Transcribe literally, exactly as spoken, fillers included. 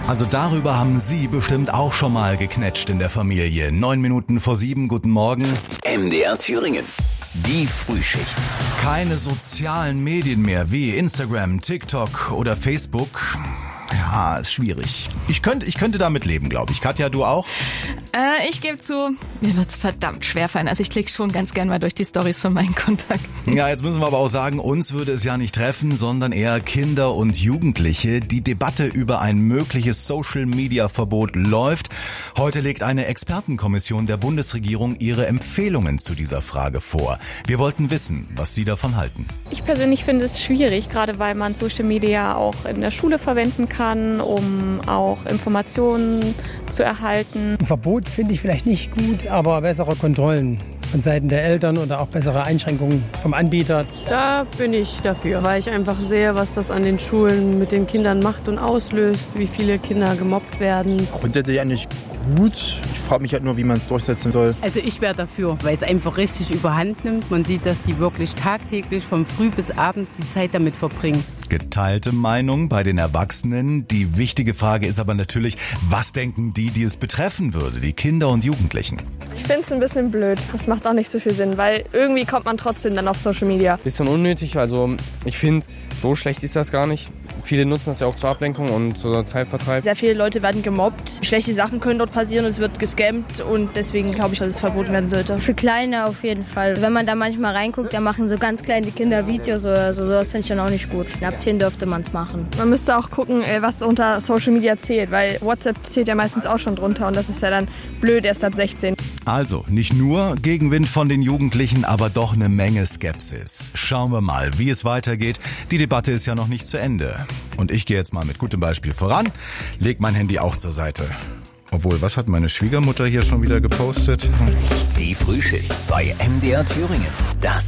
Also darüber haben Sie bestimmt auch schon mal geknetscht in der Familie. Neun Minuten vor sieben, guten Morgen. M D R Thüringen. Die Frühschicht. Keine sozialen Medien mehr wie Instagram, TikTok oder Facebook. Ja, ist schwierig. Ich könnte, ich könnte damit leben, glaube ich. Katja, du auch? Äh, ich gebe zu, mir wird's verdammt schwerfallen. Also ich klicke schon ganz gern mal durch die Storys von meinen Kontakten. Ja, jetzt müssen wir aber auch sagen, uns würde es ja nicht treffen, sondern eher Kinder und Jugendliche. Die Debatte über ein mögliches Social-Media-Verbot läuft. Heute legt eine Expertenkommission der Bundesregierung ihre Empfehlungen zu dieser Frage vor. Wir wollten wissen, was Sie davon halten. Ich persönlich finde es schwierig, gerade weil man Social Media auch in der Schule verwenden kann, um auch Informationen zu erhalten. Ein Verbot finde ich vielleicht nicht gut, aber bessere Kontrollen von Seiten der Eltern oder auch bessere Einschränkungen vom Anbieter. Da bin ich dafür, weil ich einfach sehe, was das an den Schulen mit den Kindern macht und auslöst, wie viele Kinder gemobbt werden. Grundsätzlich eigentlich gut. Ich frage mich halt nur, wie man es durchsetzen soll. Also ich wäre dafür, weil es einfach richtig überhand nimmt. Man sieht, dass die wirklich tagtäglich von früh bis abends die Zeit damit verbringen. Geteilte Meinung bei den Erwachsenen. Die wichtige Frage ist aber natürlich, was denken die, die es betreffen würde, die Kinder und Jugendlichen? Ich finde es ein bisschen blöd. Das macht auch nicht so viel Sinn, weil irgendwie kommt man trotzdem dann auf Social Media. Bisschen unnötig, also ich finde, so schlecht ist das gar nicht. Viele nutzen das ja auch zur Ablenkung und zur Zeitvertreib. Sehr viele Leute werden gemobbt. Schlechte Sachen können dort passieren, es wird gescammt und deswegen glaube ich, dass es verboten werden sollte. Für Kleine auf jeden Fall. Wenn man da manchmal reinguckt, da machen so ganz kleine Kinder Videos oder so. Das finde ich dann auch nicht gut. Ab zehn dürfte man es machen. Man müsste auch gucken, was unter Social Media zählt, weil WhatsApp zählt ja meistens auch schon drunter und das ist ja dann blöd erst ab sechzehn. Also, nicht nur Gegenwind von den Jugendlichen, aber doch eine Menge Skepsis. Schauen wir mal, wie es weitergeht. Die Debatte ist ja noch nicht zu Ende. Und ich gehe jetzt mal mit gutem Beispiel voran, leg mein Handy auch zur Seite. Obwohl, was hat meine Schwiegermutter hier schon wieder gepostet? Die Frühschicht bei M D R Thüringen. Das